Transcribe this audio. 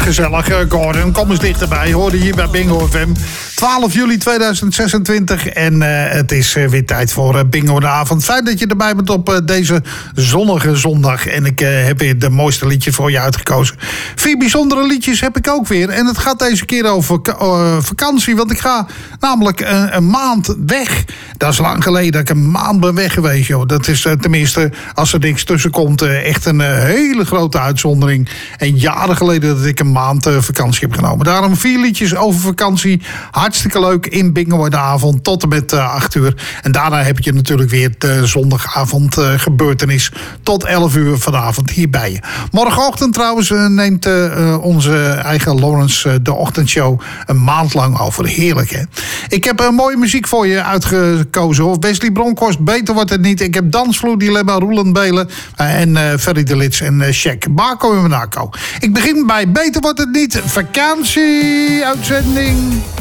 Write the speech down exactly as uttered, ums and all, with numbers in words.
gezellig. Uh, Gordon, kom eens dichterbij. Hoorde hier bij Bingo F M. twaalf juli tweeduizend zesentwintig. En uh, het is uh, weer tijd voor uh, Bingo de avond. Fijn dat je erbij bent op uh, deze zonnige zondag. En ik uh, heb weer de mooiste liedjes voor je uitgekozen. Vier bijzondere liedjes heb ik ook weer. En het gaat deze keer over uh, vakantie. Want ik ga namelijk uh, een maand weg. Dat is lang geleden dat ik een maand ben weg geweest. Joh. Dat is uh, tenminste, als er niks tussen komt, uh, echt een uh, hele grote uitzondering. En jaren geleden dat ik een maand uh, vakantie heb genomen. Daarom vier liedjes over vakantie. Hartstikke leuk in Bingo de avond tot en met uh, acht uur. En daarna heb je natuurlijk weer de zondagavond uh, gebeurtenis tot elf uur vanavond hier bij je. Morgenochtend trouwens uh, neemt uh, onze eigen Lawrence uh, de ochtendshow een maand lang over. Heerlijk, hè? Ik heb uh, mooie muziek voor je uitgekozen. Of Wesley Bronkhorst, beter wordt het niet. Ik heb Dansvloer, Dilemma, Roland Belen uh, en uh, Ferry de Lits en uh, Shaq. Marco en Monaco. Ik begin bij Beter wordt het niet. Vakantie-uitzending.